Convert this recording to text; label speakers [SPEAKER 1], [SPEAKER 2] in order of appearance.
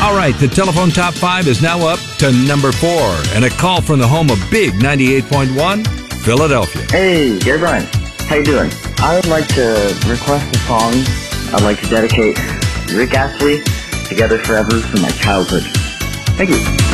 [SPEAKER 1] All right, the telephone top 5 is now up to number 4, and a call from the home of Big 98.1, Philadelphia.
[SPEAKER 2] Hey, Gary Bryan. How you doing? I would like to request a song. I'd like to dedicate Rick Astley, Together Forever, from my childhood. Thank you.